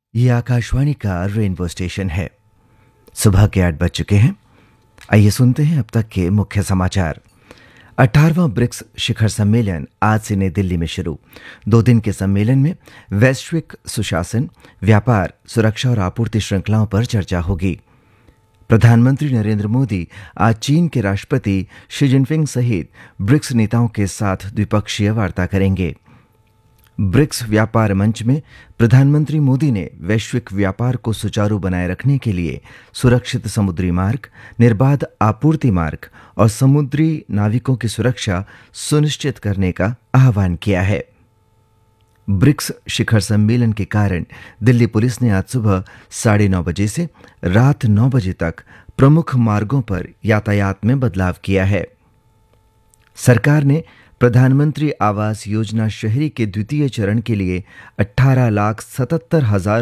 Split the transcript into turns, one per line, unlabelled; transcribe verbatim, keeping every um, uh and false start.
ये आकाशवाणी का rainbow station है। सुबह के आठ बज चुके हैं। आइए सुनते हैं अब तक के मुख्य समाचार। अठारहवां ब्रिक्स शिखर सम्मेलन आज से नई दिल्ली में शुरू। दो दिन के सम्मेलन में वैश्विक सुशासन, व्यापार, सुरक्षा और आपूर्ति श्रृंखलाओं पर चर्चा होगी। प्रधानमंत्री नरेंद्र मोदी आज चीन के राष्ट्रपति शी जिनपिंग सहित ब्रिक्स नेताओं के साथ द्विपक्षीय वार्ता करेंगे। ब्रिक्स व्यापार मंच में प्रधानमंत्री मोदी ने वैश्विक व्यापार को सुचारू बनाए रखने के लिए सुरक्षित समुद्री मार्ग, निर्बाध आपूर्ति मार्ग और समुद्री नाविकों की सुरक्षा सुनिश्चित करने का आह्वान किया है। ब्रिक्स शिखर सम्मेलन के कारण दिल्ली पुलिस ने आज सुबह साढ़े नौ बजे से रात नौ बजे तक प्रमुख मार्गों पर यातायात में बदलाव किया है। सरकार ने प्रधानमंत्री आवास योजना शहरी के द्वितीय चरण के लिए अठारह लाख सतहत्तर हजार